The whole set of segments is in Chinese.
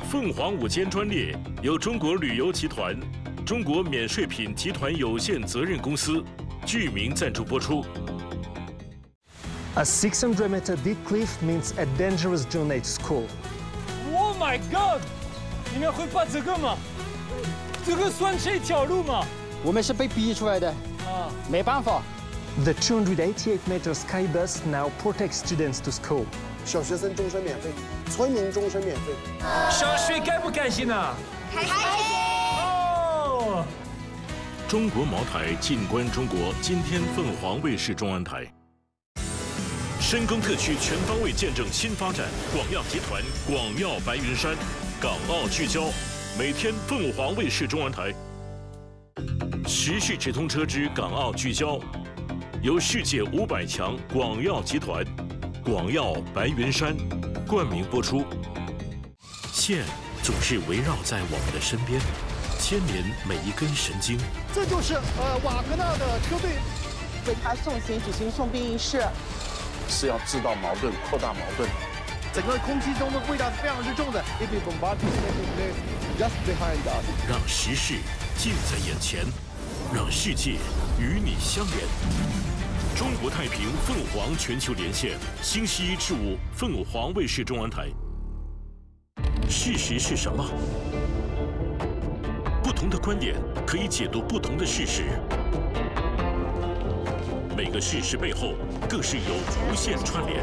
凤凰午间专列由中国旅游集团、中国免税品集团有限责任公司剧名赞助播出。 A 600-meter deep cliff means a dangerous journey to school. Oh my God！ 你们会怕这个吗？这个算是一条路吗？ 我们是被逼出来的，没办法。 The 288-meter sky bus now protects students to school. 小学生终身免费，村民终身免费。 下水开不开心啊？ 开心！ 哦！ 中国茅台进关中国，今天凤凰卫视中安台。深耕特区全方位见证新发展，广药集团、广药白云山、港澳聚焦，每天凤凰卫视中安台。时事直通车之港澳聚焦，由世界500强广药集团、广药白云山冠名播出。线总是围绕在我们的身边，牵连每一根神经。 这就是瓦格纳的车队为他送行举行送殡仪式， 是要制造矛盾、扩大矛盾。 整个空气中的味道是非常之重的。 让时事近在眼前，让世界与你相连。中国太平凤凰全球连线，星期1至5，凤凰卫视中安台。事实是什么？不同的观点可以解读不同的事实。每个事实背后，更是有无限串联。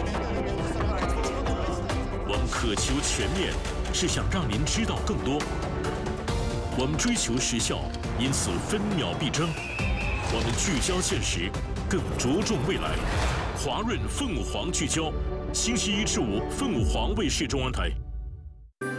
我们渴求全面，是想让您知道更多。我们追求时效，因此分秒必争。我们聚焦现实，更着重未来。华润凤凰聚焦，星期1至5，凤凰卫视中安台。